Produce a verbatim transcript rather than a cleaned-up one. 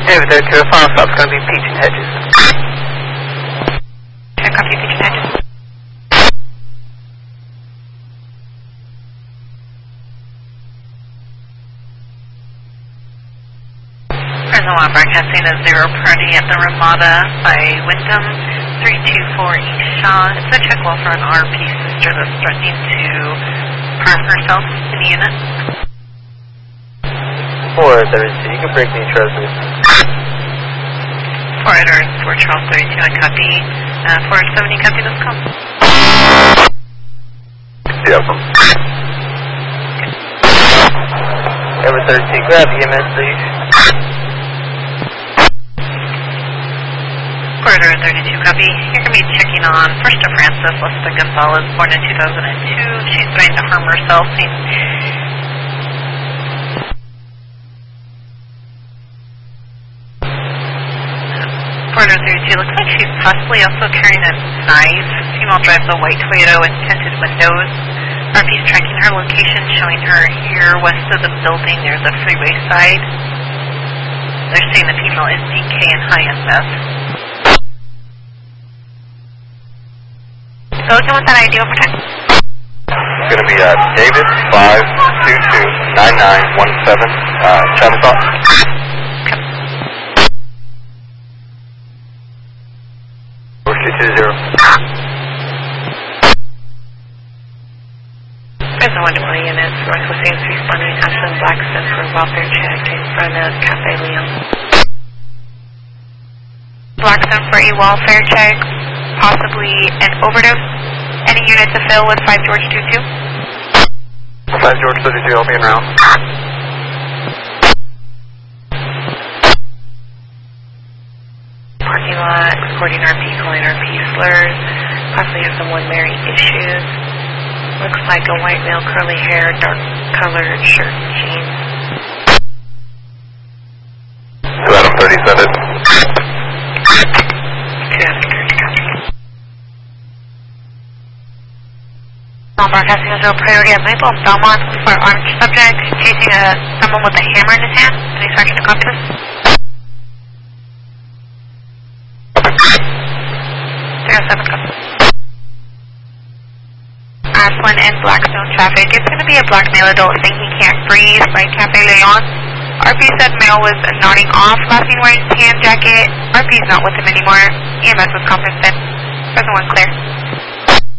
David, there to a file stop's going to be Peach and Hedges. Check copy, Peach and Hedges. Present one broadcasting a zero party at the Ramada by Wyndham, three two four East Shaw. It's a check well for an R P sister that's threatening to harm herself in the unit. four thirty-two, you can break the treasures. four eight four Charles thirty-two, I copy. Uh, four seventy, copy this call. Yep. Ever thirteen, grab E M S, please. Corridor thirty-two, copy. You're going to be checking on First of Francis, Lesta Gonzalez, born in two thousand two. She's trying to harm herself. Seems Corridor thirty-two, looks like she's possibly also carrying a knife. Female drives a white Toyota with tinted windows. R P's tracking her location, showing her here west of the building near the freeway side. They're saying the female is D K and high in meth. So looking with that I D over time. It's going to be uh, David five two two nine nine one seven, uh, China Stop. four two two zero. Present one twenty units, Northwest Ames responding Ashland Blackstone for welfare check in front of Cafe Leon. Blackstone for a welfare check, possibly an overdose. Any unit to fill with five George two two? five George thirty-two, I'll be in round. Parking lot, recording R P, calling R P slurs, possibly has some one Mary issues. Looks like a white male, curly hair, dark colored shirt and jeans. So Adam thirty-seven. Broadcasting a zero priority at Maple and Belmont for armed subject chasing a, someone with a hammer in his hand. Any sergeant to copy this? zero seven copy. Ashland and Blackstone traffic. It's going to be a black male adult saying he can't breathe by Cafe Leon. R P said male was nodding off, last seen wearing tan jacket. R P's not with him anymore. E M S was competent. Present one clear.